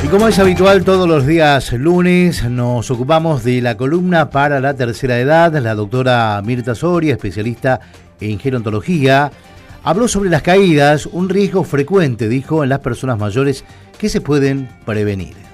Y como es habitual, todos los días lunes nos ocupamos de la columna para la tercera edad. La doctora Mirta Soria, especialista en gerontología, habló sobre las caídas, un riesgo frecuente, dijo, en las personas mayores que se pueden prevenir.